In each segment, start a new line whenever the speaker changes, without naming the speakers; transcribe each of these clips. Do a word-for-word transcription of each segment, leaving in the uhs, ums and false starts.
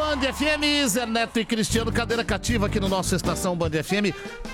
Band F M, Zé Neto e Cristiano, cadeira cativa aqui no nosso Estação Band F M.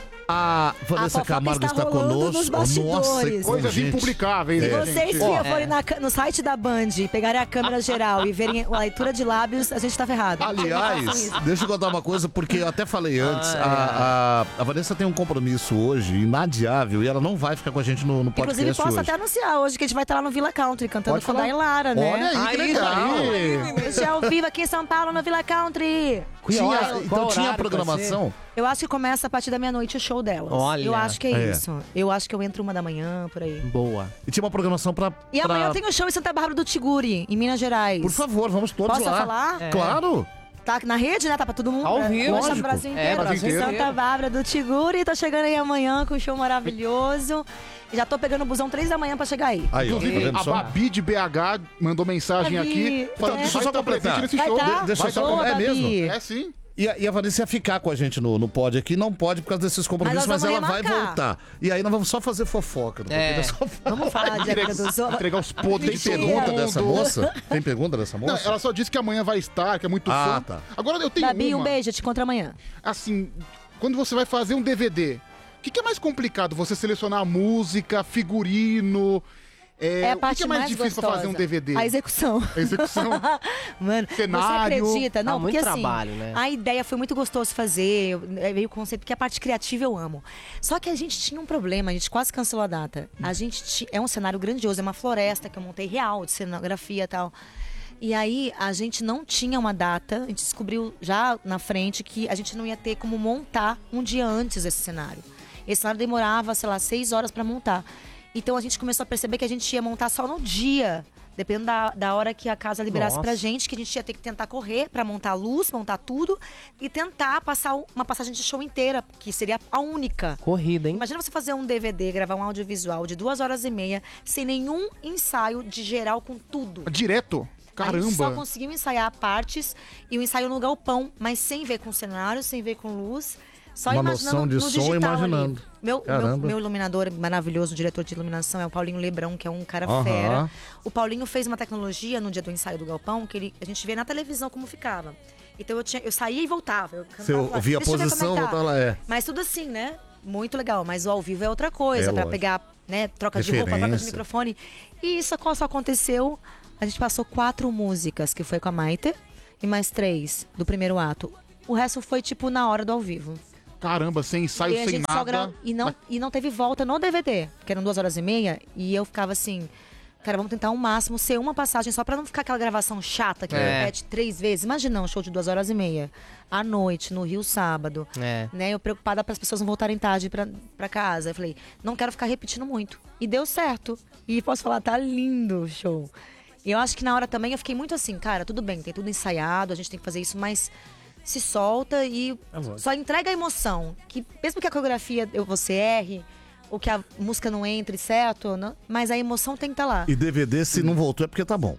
A Vanessa
A
Camargo
está
está
rolando nos
conosco.
bastidores.
Nossa,
Coisas
gente.
impublicáveis,
Se
né,
vocês
gente?
que
Ó,
forem na ca- no site da Band, pegarem a câmera geral e verem a leitura de lábios, a gente tá ferrado.
Aliás, deixa eu contar uma coisa, porque eu até falei antes, a, a, a Vanessa tem um compromisso hoje, inadiável, e ela não vai ficar com a gente no, no podcast
Inclusive, posso
hoje.
até anunciar hoje que a gente vai estar lá no Villa Country, cantando
Pode
com a
falar.
Dailara, né?
Olha aí, que
Aí,
legal.
Hoje é ao vivo aqui em São Paulo, no Villa Country.
Tinha,
hora-
então
qual
tinha
horário
programação?
Eu acho que começa a partir da meia-noite o show delas.
Olha.
Eu acho que é,
É.
isso. Eu acho que eu entro uma da manhã, por aí.
Boa.
E tinha uma programação pra...
E
pra...
amanhã eu tenho show em Santa Bárbara do Tiguri, em Minas Gerais.
Por favor, vamos todos
Posso
lá.
falar?
É.
Claro.
Tá na rede, né? Tá pra todo mundo.
Ao
né?
vivo.
Mostra
Lógico.
pro Brasil
É,
inteiro.
Brasil inteiro.
Santa Bárbara do Tiguri. Tá chegando aí amanhã com um show maravilhoso. Já tô pegando o busão três da manhã pra chegar aí.
Aí, ó, tá
Inclusive,
vendo
a
só?
Babi de B H mandou mensagem
Babi,
aqui falando
é.
que
Deixa eu
vai
só
estar
completar.
presente nesse
Vai
show.
tá?
deixa eu só-
Boa,
é
Babi.
mesmo?
É sim.
E a, e a Vanessa ia ficar com a gente no, no pod aqui, não pode por causa desses compromissos,
Mas
mas,
nós
ela
vamos
vai
remarcar.
voltar. E aí nós vamos só fazer fofoca. Não
É.
é. Só...
Vamos falar de época dos outros.
Entregar os podres
Tem
de todo
pergunta
mundo.
dessa moça? Tem pergunta dessa moça?
Não, ela só disse que amanhã vai estar, que é muito
Ah,
fã.
tá.
Agora eu tenho
Babi,
uma.
um beijo. Eu te encontro amanhã.
Assim, quando você vai fazer um D V D, o que, que é mais complicado? Você selecionar a música, figurino... É,
É a
o
parte
que, que é mais,
mais
difícil pra
gostosa.
fazer um D V D?
A execução.
A execução.
Mano,
Cenário.
você acredita? Não,
Dá muito
porque assim,
trabalho, né?
a ideia foi muito gostoso fazer, eu- é, veio o conceito, porque a parte criativa eu amo. Só que a gente tinha um problema, a gente quase cancelou a data. A gente ti- é um cenário grandioso, é uma floresta que eu montei real, de cenografia e tal. E aí, a gente não tinha uma data, a gente descobriu já na frente que a gente não ia ter como montar um dia antes esse cenário. Esse cenário demorava, sei lá, seis horas pra montar. Então a gente começou a perceber que a gente ia montar só no dia, dependendo da, da hora que a casa liberasse
Nossa.
pra gente, que a gente ia ter que tentar correr pra montar a luz, montar tudo e tentar passar o- uma passagem de show inteira, que seria a única.
Corrida, hein?
Imagina você fazer um D V D, gravar um audiovisual de duas horas e meia, sem nenhum ensaio de geral com tudo.
Direto?
A gente só
Caramba.
conseguiu ensaiar partes e o ensaio no galpão, mas sem ver com cenário, sem ver com luz. Só
Uma
imaginando
noção de
no
som,
digital
imaginando.
ali. Meu, meu,
Caramba.
meu iluminador maravilhoso, diretor de iluminação, é o Paulinho Lebrão, que é um cara
Aham.
fera. O Paulinho fez uma tecnologia no dia do ensaio do galpão, que ele, a gente vê na televisão como ficava. Então eu, tinha, eu saía e voltava. Eu cantava,
Você ouvia a
"Deixa eu ver como
posição,
é que tá."
voltava lá, é.
Mas tudo assim, né? Muito legal. Mas o ao vivo é outra coisa,
É,
pra
lógico.
pegar, né, troca de roupa, troca de
Referência.
microfone. E isso só aconteceu. A gente passou quatro músicas, que foi com a Maite, e mais três do primeiro ato. O resto foi, tipo, na hora do ao vivo.
Caramba, sem ensaio,
E a
sem
gente só
nada.
gra- e, não, e não teve volta no D V D, que eram duas horas e meia, e eu ficava assim, cara, vamos tentar ao máximo ser uma passagem só pra não ficar aquela gravação chata que
É.
repete três vezes. Imagina um show de duas horas e meia, à noite, no Rio, sábado.
É.
Né, eu preocupada para as pessoas não voltarem tarde pra, pra casa. Eu falei, não quero ficar repetindo muito. E deu certo. E posso falar, tá lindo o show. E eu acho que na hora também eu fiquei muito assim, cara, tudo bem, tem tudo ensaiado, a gente tem que fazer isso, mas se solta e só entrega a emoção. Que mesmo que a coreografia eu- você erre, ou que a música não entre certo, não, mas a emoção tem que estar lá.
E D V D, se não voltou, é porque tá bom.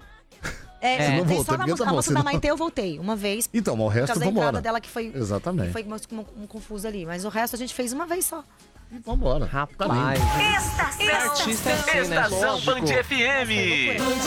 É,
Se não
tem
voltou,
só na
porque
música,
tá
a
bom,
música da
senão-
Maite eu voltei uma vez.
Então, mas o
Por
resto,
causa da
vambora.
entrada dela que foi,
Exatamente.
foi mais um, um confuso ali. Mas o resto a gente fez uma vez só.
E vambora.
Rapaz.
Tá lindo.
Artista é assim, né?
Estação
Lógico.
Band F M.
Band